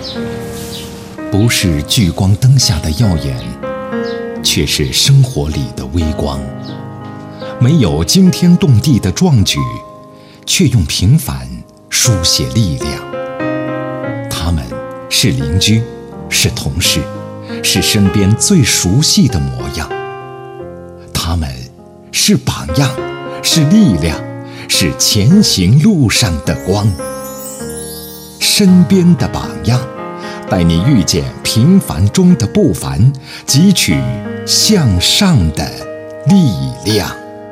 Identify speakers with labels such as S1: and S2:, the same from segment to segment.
S1: 不是聚光灯下的耀眼，却是生活里的微光。没有惊天动地的壮举，却用平凡书写力量。他们是邻居，是同事，是身边最熟悉的模样。他们是榜样，是力量，是前行路上的光。身边的榜样，带你遇见平凡中的不凡，汲取向上的力量。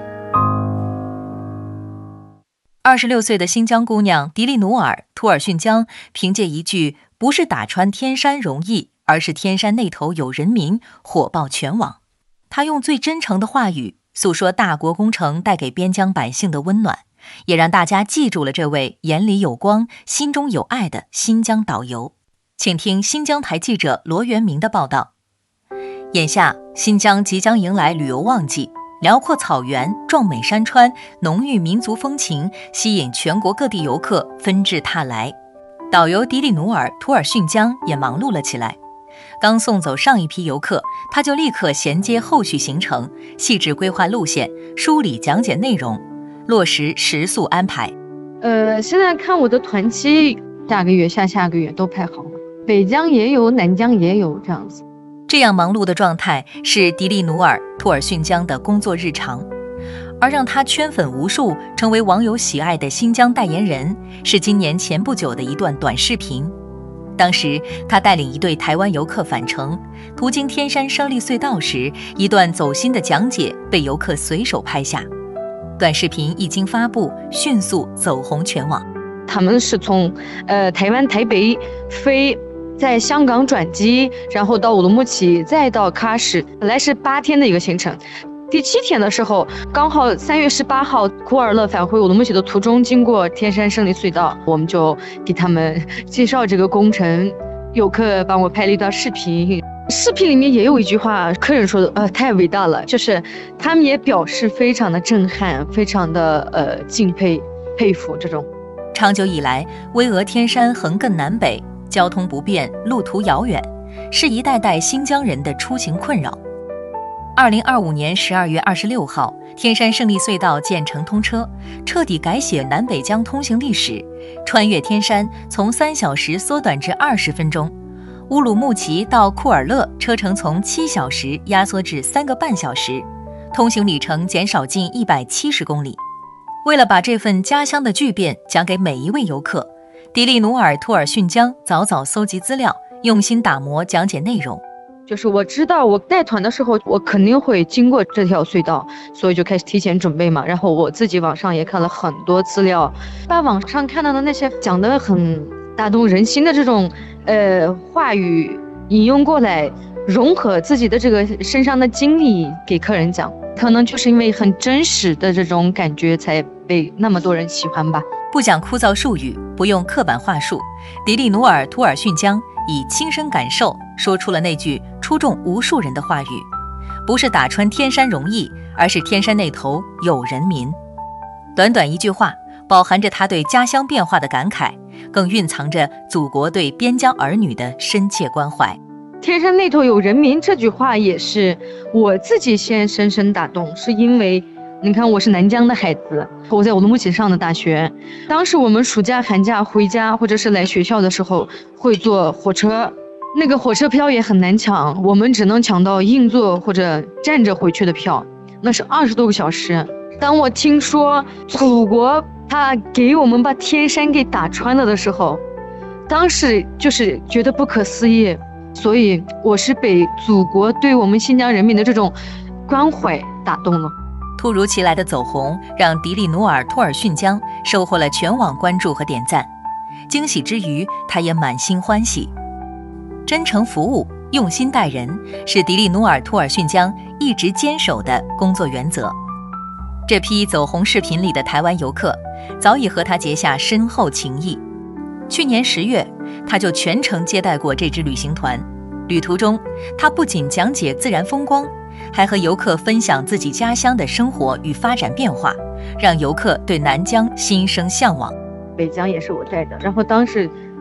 S2: 26岁的新疆姑娘迪丽努尔·图尔逊江，凭借一句“不是打穿天山容易，而是天山那头有人民”火爆全网。她用最真诚的话语诉说大国工程带给边疆百姓的温暖，也让大家记住了这位眼里有光、心中有爱的新疆导游。请听新疆台记者罗元明的报道。眼下，新疆即将迎来旅游旺季，辽阔草原、壮美山川、浓郁民族风情，吸引全国各地游客纷至沓来。导游迪丽努尔·图尔逊江也忙碌了起来。刚送走上一批游客，他就立刻衔接后续行程，细致规划路线，梳理讲解内容，落实食宿安排。
S3: 现在看我的团期，下个月、下个月都排好了，北疆也有，南疆也有，这样子。
S2: 这样忙碌的状态是迪丽努尔·图尔逊江的工作日常，而让他圈粉无数，成为网友喜爱的新疆代言人，是今年前不久的一段短视频。当时他带领一队台湾游客返程，途经天山胜利隧道时，一段走心的讲解被游客随手拍下。短视频一经发布，迅速走红全网。
S3: 他们是从台湾台北飞，在香港转机，然后到乌鲁木齐，再到喀什，本来是8天的一个行程。第7天的时候，刚好3月18号，库尔勒返回乌鲁木齐的途中，经过天山胜利隧道，我们就给他们介绍这个工程。游客帮我拍了一段视频，视频里面也有一句话，客人说的太伟大了，就是他们也表示非常的震撼，非常的敬佩佩服这种。
S2: 长久以来，巍峨天山横亘南北，交通不便，路途遥远，是一代代新疆人的出行困扰。2025年12月26号，天山胜利隧道建成通车，彻底改写南北疆通行历史。穿越天山从3小时缩短至20分钟，乌鲁木齐到库尔勒车程从7小时压缩至3个半小时，通行里程减少近170公里。为了把这份家乡的巨变讲给每一位游客，迪丽努尔·图尔逊江早早搜集资料，用心打磨讲解内容。
S3: 就是我知道我带团的时候，我肯定会经过这条隧道，所以就开始提前准备嘛。然后我自己网上也看了很多资料，把网上看到的那些讲得很打动人心的这种话语引用过来，融合自己的这个身上的经历给客人讲。可能就是因为很真实的这种感觉，才被那么多人喜欢吧。
S2: 不讲枯燥术语，不用刻板话术，迪丽努尔·图尔逊江以亲身感受说出了那句戳中无数人的话语：不是打穿天山容易，而是天山那头有人民。短短一句话，饱含着他对家乡变化的感慨，更蕴藏着祖国对边疆儿女的深切关怀。
S3: 天山那头有人民这句话也是我自己先深深打动，是因为你看我是南疆的孩子，我在乌鲁木齐上的大学，当时我们暑假寒假回家或者是来学校的时候会坐火车，那个火车票也很难抢，我们只能抢到硬座或者站着回去的票，那是20多个小时。当我听说祖国他给我们把天山给打穿了的时候，当时就是觉得不可思议。所以我是被祖国对我们新疆人民的这种关怀打动了。
S2: 突如其来的走红让迪丽努尔·图尔逊江收获了全网关注和点赞，惊喜之余他也满心欢喜。真诚服务，用心待人，是迪丽努尔·图尔逊江一直坚守的工作原则。这批走红视频里的台湾游客早已和他结下深厚情谊。去年10月，他就全程接待过这支旅行团。旅途中，他不仅讲解自然风光，还和游客分享自己家乡的生活与发展变化，让游客对南疆心生向往。
S3: 北疆也是我带的，然后当时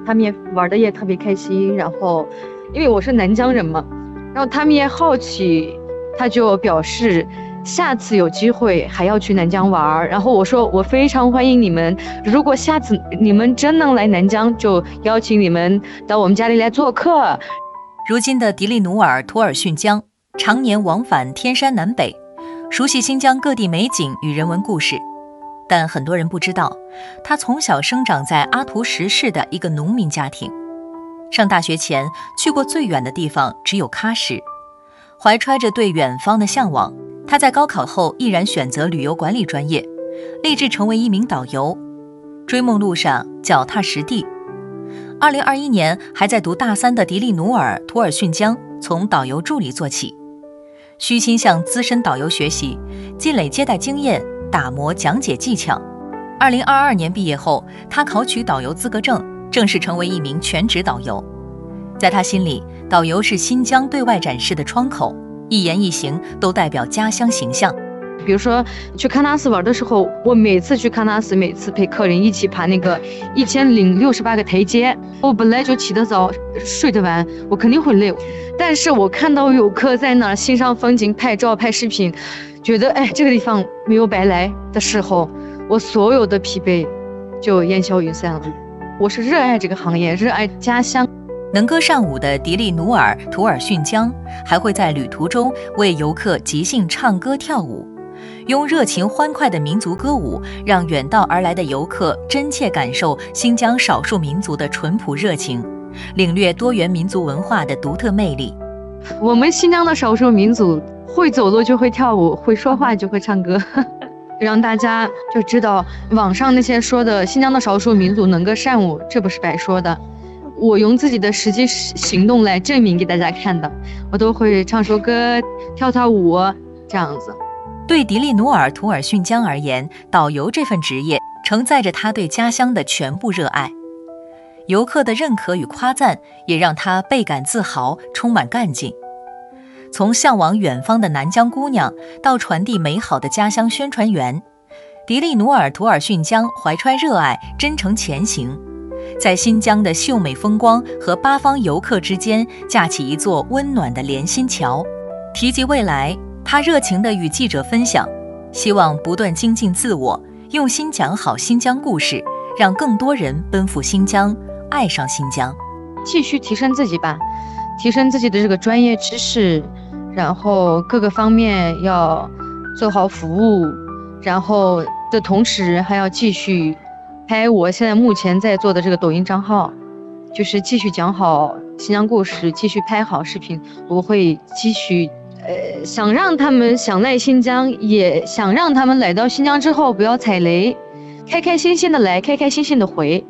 S3: 他们也玩的也特别开心。然后因为我是南疆人嘛，然后他们也好奇，他就表示下次有机会还要去南疆玩。然后我说我非常欢迎你们，如果下次你们真能来南疆，就邀请你们到我们家里来做客。
S2: 如今的迪丽努尔·图尔逊江常年往返天山南北，熟悉新疆各地美景与人文故事。但很多人不知道，他从小生长在阿图什市的一个农民家庭。上大学前去过最远的地方只有喀什。怀揣着对远方的向往，他在高考后毅然选择旅游管理专业，立志成为一名导游。追梦路上脚踏实地。2021年还在读大3的迪丽努尔·图尔逊江从导游助理做起，虚心向资深导游学习，积累接待经验，打磨讲解技巧。2022年毕业后，他考取导游资格证，正式成为一名全职导游。在他心里，导游是新疆对外展示的窗口，一言一行都代表家乡形象。
S3: 比如说去喀纳斯玩的时候，我每次去喀纳斯，每次陪客人一起爬那个1068个台阶，我本来就起得早，睡得晚，我肯定会累。但是我看到游客在那儿欣赏风景、拍照、拍视频，觉得这个地方没有白来的时候，我所有的疲惫就烟消云散了。我是热爱这个行业，热爱家乡。
S2: 能歌善舞的迪丽努尔·图尔逊江还会在旅途中为游客即兴唱歌跳舞，用热情欢快的民族歌舞，让远道而来的游客真切感受新疆少数民族的淳朴热情，领略多元民族文化的独特魅力。
S3: 我们新疆的少数民族会走路就会跳舞，会说话就会唱歌，让大家就知道网上那些说的新疆的少数民族能歌善舞，这不是白说的。我用自己的实际行动来证明给大家看的，我都会唱首歌、跳跳舞这样子。
S2: 对迪丽努尔·图尔逊江而言，导游这份职业承载着他对家乡的全部热爱。游客的认可与夸赞也让他倍感自豪，充满干劲。从向往远方的南疆姑娘到传递美好的家乡宣传员，迪丽努尔·图尔逊江怀揣热爱，真诚前行，在新疆的秀美风光和八方游客之间架起一座温暖的连心桥。提及未来，他热情地与记者分享，希望不断精进自我，用心讲好新疆故事，让更多人奔赴新疆，爱上新疆。
S3: 继续提升自己吧，提升自己的这个专业知识，然后各个方面要做好服务，然后的同时还要继续拍我现在目前在做的这个抖音账号，就是继续讲好新疆故事，继续拍好视频。我会继续想让他们想来新疆，也想让他们来到新疆之后不要踩雷，开开心心的来，开开心心的回。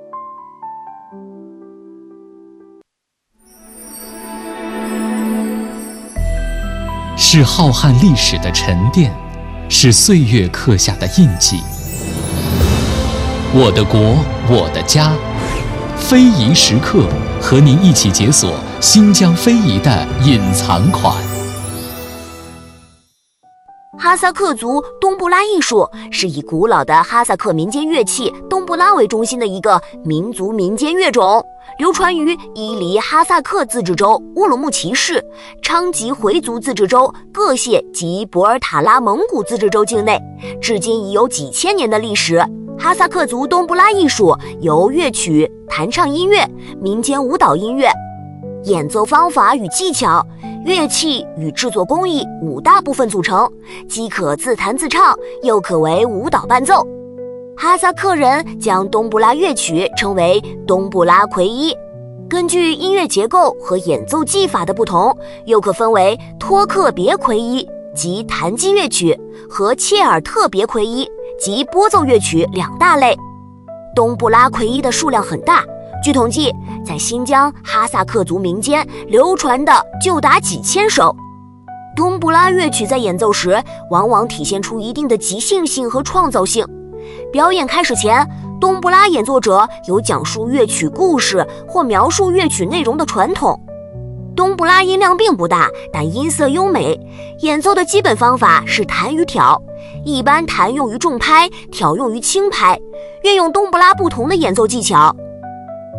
S1: 是浩瀚历史的沉淀，是岁月刻下的印记。我的国，我的家，非遗时刻和您一起解锁新疆非遗的隐藏款。
S4: 哈萨克族冬不拉艺术是以古老的哈萨克民间乐器冬不拉为中心的一个民族民间乐种，流传于伊犁哈萨克自治州乌鲁木齐市、昌吉回族自治州各县及博尔塔拉蒙古自治州境内，至今已有几千年的历史。哈萨克族冬不拉艺术由乐曲、弹唱音乐、民间舞蹈音乐、演奏方法与技巧、乐器与制作工艺5大部分组成，既可自弹自唱，又可为舞蹈伴奏。哈萨克人将冬不拉乐曲称为冬不拉奎伊，根据音乐结构和演奏技法的不同，又可分为托克别奎伊及弹击乐曲和切尔特别奎伊及拨奏乐曲2大类。冬不拉奎伊的数量很大，据统计，在新疆哈萨克族民间流传的就达几千首。冬不拉乐曲在演奏时往往体现出一定的即兴性和创造性。表演开始前，冬不拉演奏者有讲述乐曲故事或描述乐曲内容的传统。冬不拉音量并不大，但音色优美。演奏的基本方法是弹与挑，一般弹用于重拍，挑用于轻拍，运用冬不拉不同的演奏技巧。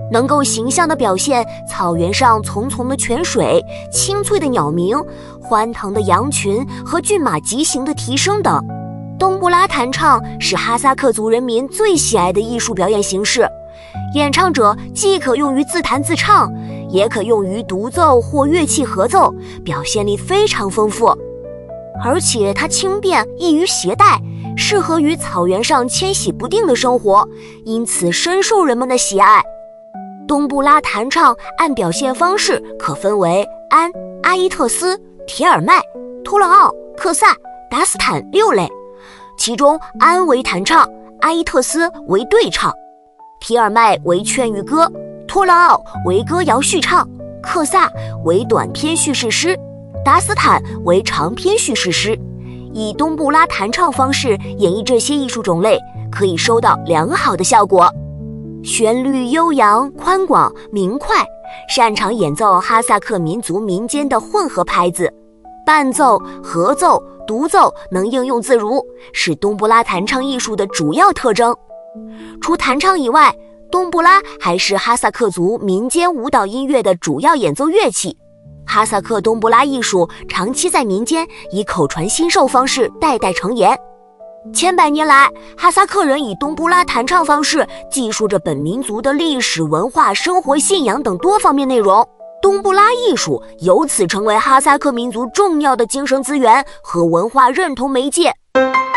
S4: 能够形象地表现草原上淙淙的泉水、清脆的鸟鸣、欢腾的羊群和骏马疾行的蹄声等。冬不拉弹唱是哈萨克族人民最喜爱的艺术表演形式，演唱者既可用于自弹自唱，也可用于独奏或乐器合奏，表现力非常丰富。而且它轻便，易于携带，适合于草原上迁徙不定的生活，因此深受人们的喜爱。冬不拉弹唱按表现方式可分为安、阿依特斯、铁尔麦、托勒奥、克萨、达斯坦6类，其中安为弹唱，阿依特斯为对唱，铁尔麦为劝喻歌，托勒奥为歌谣序唱，克萨为短篇叙事诗，达斯坦为长篇叙事诗。以冬不拉弹唱方式演绎这些艺术种类，可以收到良好的效果。旋律悠扬、宽广、明快，擅长演奏哈萨克民族民间的混合拍子，伴奏、合奏、独奏能应用自如，是冬不拉弹唱艺术的主要特征。除弹唱以外，冬不拉还是哈萨克族民间舞蹈音乐的主要演奏乐器。哈萨克冬不拉艺术长期在民间以口传心授方式代代承延。千百年来，哈萨克人以冬不拉弹唱方式记述着本民族的历史文化、生活信仰等多方面内容。冬不拉艺术由此成为哈萨克民族重要的精神资源和文化认同媒介。